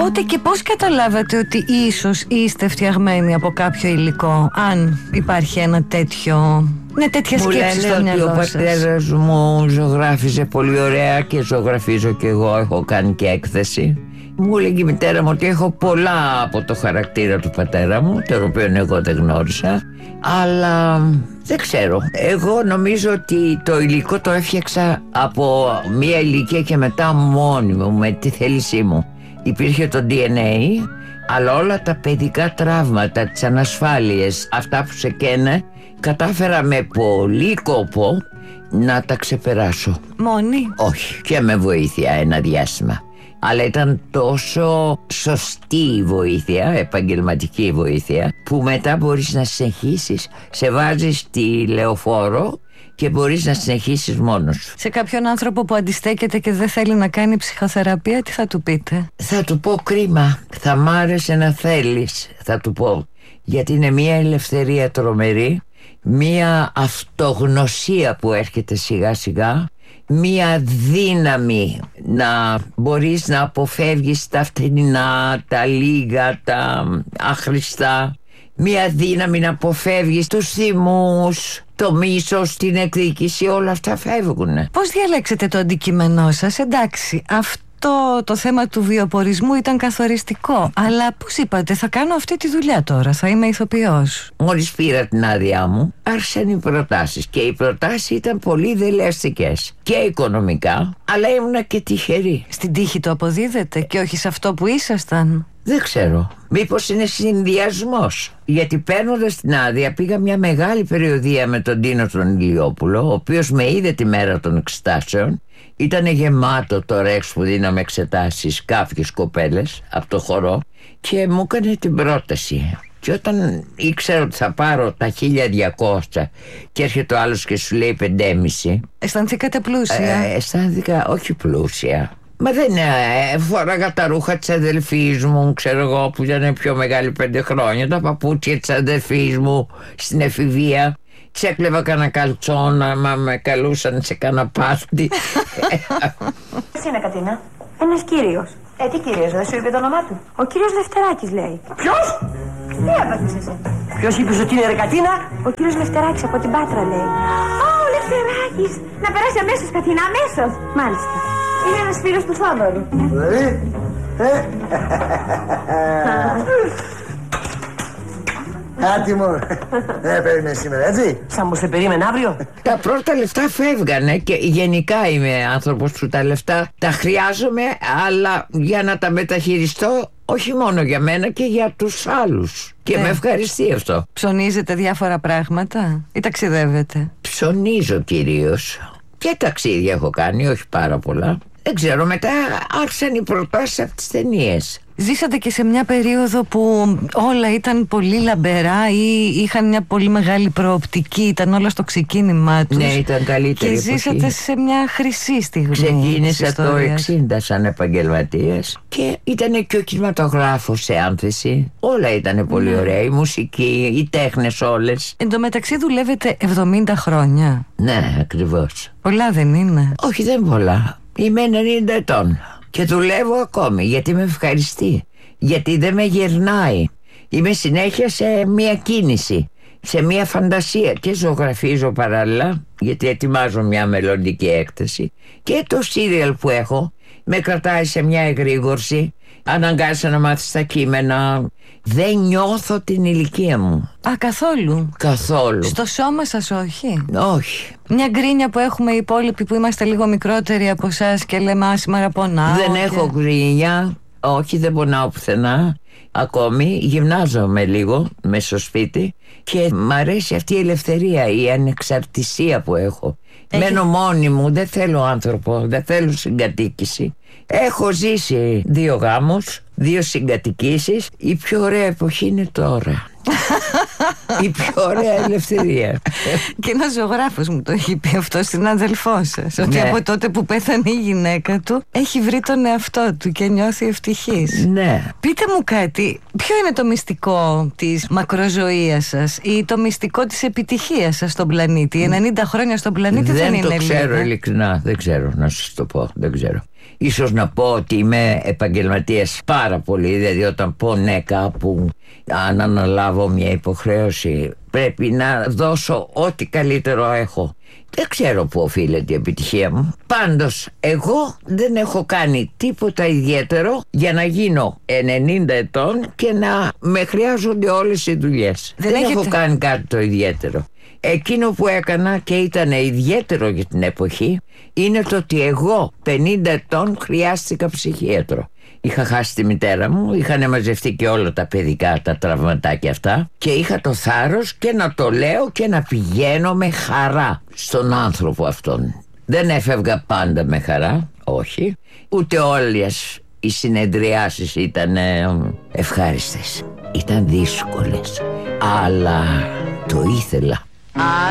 Πότε και πώς καταλάβατε ότι ίσως είστε φτιαγμένοι από κάποιο υλικό, αν υπάρχει ένα τέτοιο, μια τέτοια σκέψη στο μυαλό σας? Ο πατέρας μου ζωγράφιζε πολύ ωραία και ζωγραφίζω και εγώ, έχω κάνει και έκθεση. Μου έλεγε η μητέρα μου ότι έχω πολλά από το χαρακτήρα του πατέρα μου, τον οποίο εγώ δεν γνώρισα, αλλά δεν ξέρω. Εγώ νομίζω ότι το υλικό το έφτιαξα από μια ηλικία και μετά μόνη μου, με τη θέλησή μου. Υπήρχε το DNA, αλλά όλα τα παιδικά τραύματα, τις ανασφάλειες, αυτά που σε καίνε, κατάφερα με πολύ κόπο να τα ξεπεράσω. Μόνη? Όχι, και με βοήθεια ένα διάστημα. Αλλά ήταν τόσο σωστή η βοήθεια, επαγγελματική βοήθεια, που μετά μπορείς να συνεχίσεις. Σε βάζεις στη λεωφόρο και μπορείς να συνεχίσεις μόνος σου. Σε κάποιον άνθρωπο που αντιστέκεται και δεν θέλει να κάνει ψυχοθεραπεία, τι θα του πείτε? Θα του πω κρίμα, θα μ' άρεσε να θέλεις, θα του πω. Γιατί είναι μια ελευθερία τρομερή, μια αυτογνωσία που έρχεται σιγά σιγά, μια δύναμη να μπορείς να αποφεύγεις τα φτηνά, τα λίγα, τα άχρηστα, μια δύναμη να αποφεύγεις τους θυμούς, το μίσος, την εκδίκηση, όλα αυτά φεύγουν. Πώς διαλέξετε το αντικείμενό σας? Εντάξει, αυτό το θέμα του βιοπορισμού ήταν καθοριστικό, αλλά πώς είπατε, θα κάνω αυτή τη δουλειά τώρα, θα είμαι ηθοποιός? Μόλις πήρα την άδειά μου, άρχισαν οι προτάσεις και οι προτάσεις ήταν πολύ δελεαστικές και οικονομικά, αλλά ήμουνα και τυχερή. Στην τύχη το αποδίδετε και όχι σε αυτό που ήσασταν? Δεν ξέρω, μήπως είναι συνδυασμός. Γιατί παίρνοντας την άδεια πήγα μια μεγάλη περιοδεία με τον Τίνο τον Ηλιόπουλο, ο οποίος με είδε τη μέρα των εξετάσεων. Ήτανε γεμάτο το Ρεξ που δίναμε εξετάσεις, κάποιες κοπέλες από το χορό, και μου έκανε την πρόταση. Και όταν ήξερα ότι θα πάρω τα 1.200 και έρχεται ο άλλος και σου λέει 5,5, αισθανθήκατε πλούσια? Αισθάνθηκα όχι πλούσια. Μα δεν φόραγα τα ρούχα της αδελφής μου, ξέρω εγώ, που ήταν πιο μεγάλη 5 χρόνια, τα παπούτσια της αδελφής μου στην εφηβεία. Τσέκλεβα κανένα καλτσόνα, μα με καλούσαν σε κανένα πάρτι. Εσύ είναι, Κατίνα? Ένας κύριος. Τι κύριος, δεν σου είπε το όνομά του? Ο κύριος Λευτεράκης λέει. Ποιος? Τι έπαθες εσύ? Ποιος είπες ότι είναι, ρε Κατίνα? Ο κύριος Λευτεράκης από την Πάτρα λέει. Ω, ο Λευτεράκης! Να περάσει αμέσως, Κατίνα, αμέσως! Μάλιστα. Είναι ένας φίλος του Θόδωρου. Άτιμο. Περίμενε σήμερα, έτσι? Σαν πως σε περίμενε αύριο. Τα πρώτα λεφτά φεύγανε και γενικά είμαι άνθρωπος που τα λεφτά τα χρειάζομαι, αλλά για να τα μεταχειριστώ όχι μόνο για μένα και για τους άλλους. Και με ευχαριστεί αυτό. Ψωνίζετε διάφορα πράγματα ή ταξιδεύετε? Ψωνίζω κυρίως. Και ταξίδια έχω κάνει, όχι πάρα πολλά. Δεν ξέρω, μετά άρχισαν οι προτάσεις από τις ταινίες. Ζήσατε και σε μια περίοδο που όλα ήταν πολύ λαμπερά ή είχαν μια πολύ μεγάλη προοπτική, ήταν όλα στο ξεκίνημά τους. Ναι, ήταν καλύτερη και εποχή. ζήσατε σε μια χρυσή στιγμή. Ξεκίνησα το 60 σαν επαγγελματίας και ήταν και ο κινηματογράφος σε άνθηση. Όλα ήταν πολύ ωραία, η μουσική, οι τέχνες όλες. Εν τω μεταξύ δουλεύετε 70 χρόνια. Ναι, ακριβώς. Πολλά δεν είναι? Όχι, δεν πολλά. Είμαι 90 ετών και δουλεύω ακόμη, γιατί με ευχαριστεί, γιατί δεν με γερνάει. Είμαι συνέχεια σε μια κίνηση, σε μια φαντασία, και ζωγραφίζω παράλληλα, γιατί ετοιμάζω μια μελλοντική έκθεση, και το σύριαλ που έχω με κρατάει σε μια εγρήγορση. Αναγκάζεσαι να μάθεις τα κείμενα. Δεν νιώθω την ηλικία μου. Καθόλου? Καθόλου. Στο σώμα σας όχι? Όχι. Μια γκρίνια που έχουμε οι υπόλοιποι που είμαστε λίγο μικρότεροι από εσάς και λέμε σήμερα πονάω. Δεν έχω γκρίνια. Όχι, δεν πονάω πουθενά. Ακόμη γυμνάζομαι λίγο μέσα στο σπίτι και μ' αρέσει αυτή η ελευθερία, η ανεξαρτησία που έχω. Μένω μόνη μου, δεν θέλω άνθρωπο, δεν θέλω συγκατοίκηση. Έχω ζήσει 2 γάμους, 2 συγκατοικήσεις. Η πιο ωραία εποχή είναι τώρα. Η πιο ωραία ελευθερία. Και ένας ζωγράφος μου το έχει πει αυτό στην αδελφό σας, ότι από τότε που πέθανε η γυναίκα του έχει βρει τον εαυτό του και νιώθει ευτυχής. Ναι. Πείτε μου κάτι, ποιο είναι το μυστικό της μακροζωίας σας ή το μυστικό της επιτυχίας σας στον πλανήτη? 90 χρόνια στον πλανήτη δεν είναι λίγο? Δεν το ξέρω ειλικρινά, δεν ξέρω να σας το πω, δεν ξέρω. Ίσως να πω ότι είμαι επαγγελματίας πάρα πολύ. Δηλαδή όταν πω ναι κάπου, αν αναλάβω μια υποχρέωση, πρέπει να δώσω ό,τι καλύτερο έχω. Δεν ξέρω πού οφείλεται η επιτυχία μου. Πάντως εγώ δεν έχω κάνει τίποτα ιδιαίτερο για να γίνω 90 ετών και να με χρειάζονται όλες οι δουλειές. Δεν έχω κάνει κάτι το ιδιαίτερο. Εκείνο που έκανα και ήταν ιδιαίτερο για την εποχή είναι το ότι εγώ 50 ετών χρειάστηκα ψυχίατρο. Είχα χάσει τη μητέρα μου, είχαν μαζευτεί και όλα τα παιδικά, τα τραυματάκια αυτά, και είχα το θάρρος και να το λέω και να πηγαίνω με χαρά στον άνθρωπο αυτόν. Δεν έφευγα πάντα με χαρά, όχι, ούτε όλες οι συνεδριάσεις ήταν ευχάριστες. Ήταν δύσκολες, αλλά το ήθελα.